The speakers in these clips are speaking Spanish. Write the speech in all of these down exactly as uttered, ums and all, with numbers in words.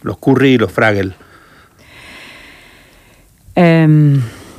los curry y los Fraggle. Eh,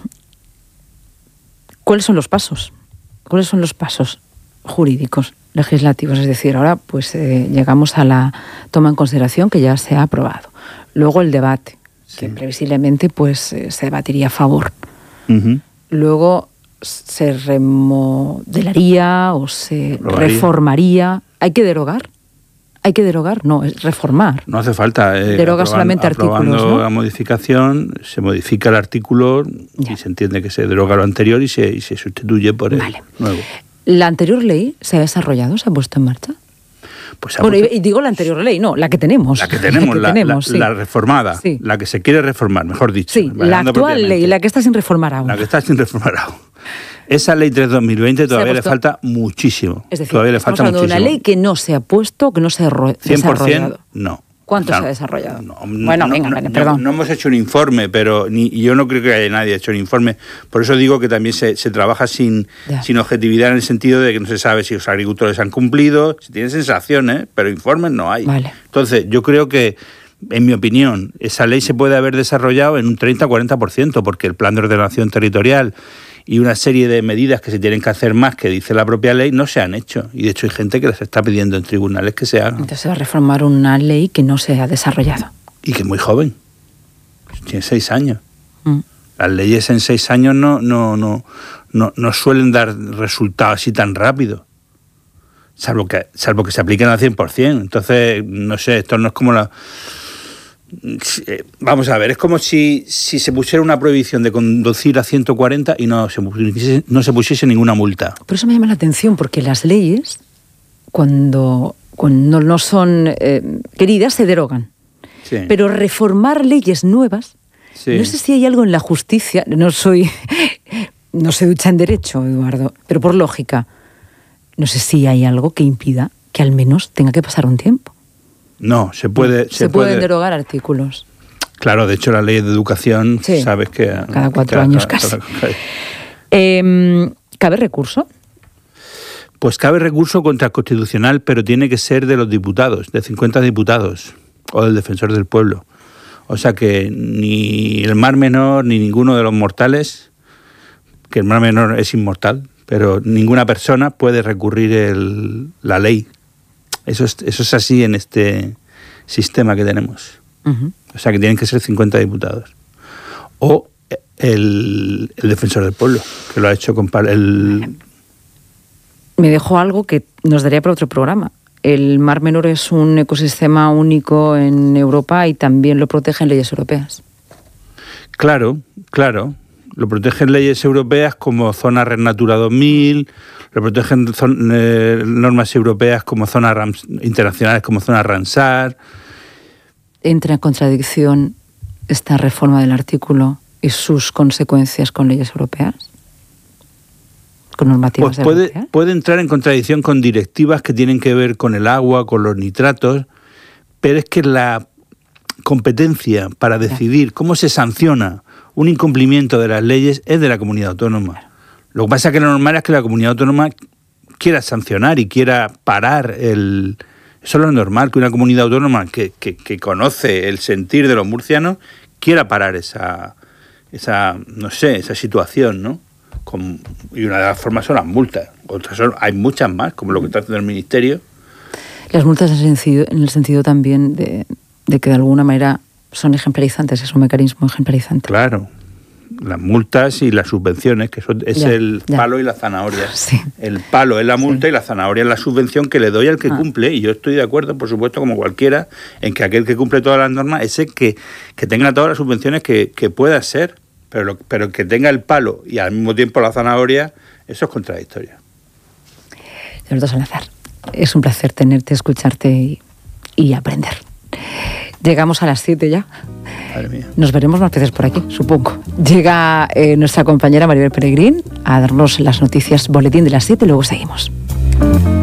¿Cuáles son los pasos? ¿Cuáles son los pasos jurídicos, legislativos? Es decir, ahora pues eh, llegamos a la toma en consideración que ya se ha aprobado. Luego el debate, sí. que previsiblemente pues eh, se debatiría a favor. Uh-huh. Luego se remodelaría o se Probaría. reformaría. ¿Hay que derogar? ¿Hay que derogar? No, es reformar. No hace falta. Eh, Deroga aprobando, solamente artículos, aprobando ¿no? la modificación, se modifica el artículo ya. y se entiende que se deroga lo anterior y se, y se sustituye por el vale. nuevo. ¿La anterior ley se ha desarrollado, se ha puesto en marcha? Pues bueno, puesto... y digo la anterior ley, no, la que tenemos. La que tenemos, la, que tenemos, la, sí. la reformada, sí. la que se quiere reformar, mejor dicho. Sí, la actual ley, la que está sin reformar aún. La que está sin reformar aún. Esa ley tres barra dos mil veinte todavía le falta muchísimo. Es decir, todavía le estamos falta hablando muchísimo. de una ley que no se ha puesto, que no se ha desarrollado. cien por ciento no. ¿Cuánto claro, se ha desarrollado? No, bueno, no, venga, no, vale, no, perdón. No hemos hecho un informe, pero ni yo no creo que haya nadie hecho un informe. Por eso digo que también se, se trabaja sin, sin objetividad, en el sentido de que no se sabe si los agricultores han cumplido, se tienen sensaciones, pero informes no hay. Vale. Entonces, yo creo que, en mi opinión, esa ley se puede haber desarrollado en un treinta a cuarenta por ciento, porque el plan de ordenación territorial y una serie de medidas que se tienen que hacer más, que dice la propia ley, no se han hecho. Y de hecho hay gente que les está pidiendo en tribunales que se hagan. Entonces se va a reformar una ley que no se ha desarrollado. Y que es muy joven. Tiene seis años. Mm. Las leyes en seis años no, no, no, no, no suelen dar resultados así tan rápido. Salvo que, salvo que se apliquen al cien por ciento. Entonces, no sé, esto no es como la... Vamos a ver, es como si, si se pusiera una prohibición de conducir a ciento cuarenta y no se, pusiese, no se pusiese ninguna multa. Por eso me llama la atención, porque las leyes, cuando, cuando no son eh, queridas, se derogan. Sí. Pero reformar leyes nuevas, sí. no sé si hay algo en la justicia, no soy, no se ducha en derecho, Eduardo, pero por lógica, no sé si hay algo que impida que al menos tenga que pasar un tiempo. No, se puede... Se, se pueden puede... derogar artículos. Claro, de hecho la ley de educación, sí, sabes que... Cada cuatro cada, años cada, casi. Cada, cada... Eh, ¿Cabe recurso? Pues cabe recurso contraconstitucional, pero tiene que ser de los diputados, de cincuenta diputados, o del defensor del pueblo. O sea que ni el Mar Menor, ni ninguno de los mortales, que el Mar Menor es inmortal, pero ninguna persona puede recurrir el, la ley. Eso es, eso es así en este sistema que tenemos. Uh-huh. O sea que tienen que ser cincuenta diputados. O el, el defensor del pueblo, que lo ha hecho con el... Me dejó algo que nos daría para otro programa. El Mar Menor es un ecosistema único en Europa y también lo protegen leyes europeas. Claro, claro. Lo protegen leyes europeas como Zona Red Natura dos mil, lo protegen zon, eh, normas europeas como zonas Rams, internacionales como zona Ramsar. ¿Entra en contradicción esta reforma del artículo y sus consecuencias con leyes europeas? ¿Con normativas pues puede, europeas? Puede entrar en contradicción con directivas que tienen que ver con el agua, con los nitratos, pero es que la competencia para decidir cómo se sanciona un incumplimiento de las leyes es de la comunidad autónoma. Lo que pasa es que lo normal es que la comunidad autónoma quiera sancionar y quiera parar el... Eso es lo normal, que una comunidad autónoma que, que, que conoce el sentir de los murcianos quiera parar esa, esa no sé, esa situación, ¿no? Con, y una de las formas son las multas. Otras son, hay muchas más, como lo que está haciendo el Ministerio. Las multas en el sentido, en el sentido también de, de que de alguna manera son ejemplarizantes, es un mecanismo ejemplarizante. Claro, las multas y las subvenciones, que son, es ya, el ya. palo y la zanahoria. Sí. El palo es la multa sí. y la zanahoria es la subvención que le doy al que ah. cumple, y yo estoy de acuerdo, por supuesto, como cualquiera, en que aquel que cumple todas las normas es el que, que tenga todas las subvenciones que, que pueda ser, pero, lo, pero que tenga el palo y al mismo tiempo la zanahoria, eso es contradictorio. Eduardo Salazar, es un placer tenerte, escucharte y, y aprender. Llegamos a las siete ya. Madre mía. Nos veremos más veces por aquí, supongo. Llega eh, nuestra compañera Maribel Peregrín a darnos las noticias, boletín de las siete, y luego seguimos.